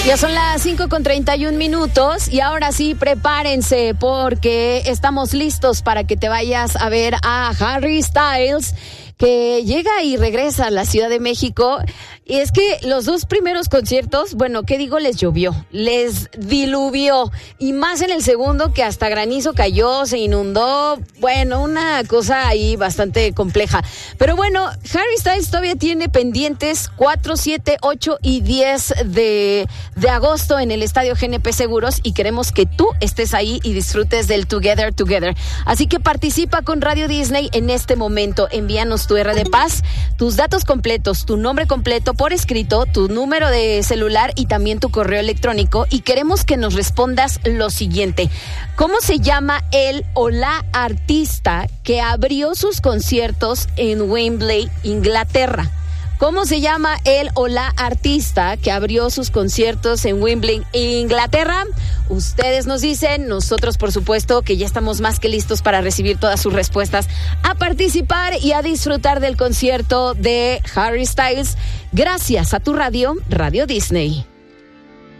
Ya son las 5:31 y ahora sí, prepárense porque estamos listos para que te vayas a ver a Harry Styles, que llega y regresa a la Ciudad de México. Y es que los dos primeros conciertos, bueno, ¿qué digo? Les llovió, les diluvió. Y más en el segundo, que hasta granizo cayó, se inundó. Bueno, una cosa ahí bastante compleja. Pero bueno, Harry Styles todavía tiene pendientes 4, 7, 8 y 10 de agosto en el Estadio GNP Seguros. Y queremos que tú estés ahí y disfrutes del Together Together. Así que participa con Radio Disney en este momento. Envíanos tu R de Paz, tus datos completos, tu nombre completo por escrito, tu número de celular y también tu correo electrónico, y queremos que nos respondas lo siguiente: ¿cómo se llama el o la artista que abrió sus conciertos en Wembley, Inglaterra? ¿Cómo se llama el o la artista que abrió sus conciertos en Wembley, Inglaterra? Ustedes nos dicen, nosotros por supuesto que ya estamos más que listos para recibir todas sus respuestas, a participar y a disfrutar del concierto de Harry Styles, gracias a tu radio, Radio Disney.